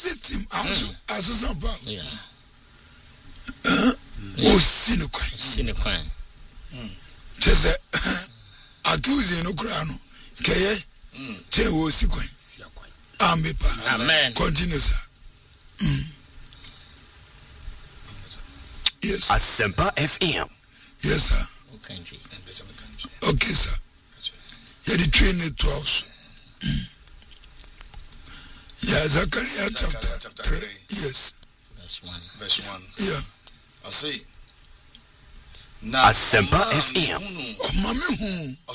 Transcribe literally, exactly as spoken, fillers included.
team also asesa ba yeah o sine kwan sine kwan tese accuse no kura no keye che wo si kwan amen amen continue sir mm. Yes Asempa F M yes sir okay okay sir yeah the train twelve mm. Yeah, Zechariah chapter, chapter three. three. Yes. Verse one. Verse one. Yeah. I see. Now, Asempa F M. Oh, mommy,